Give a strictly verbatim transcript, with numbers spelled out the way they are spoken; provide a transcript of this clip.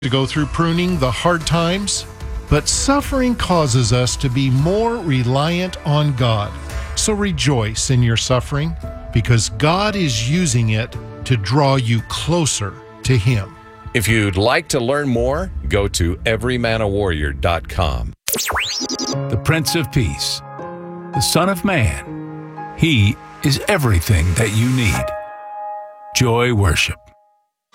to go through pruning the hard times, but suffering causes us to be more reliant on God. So rejoice in your suffering, because God is using it to draw you closer to Him. If you'd like to learn more, go to every man a warrior dot com. The Prince of Peace, the Son of Man. He is everything that you need. Joy Worship.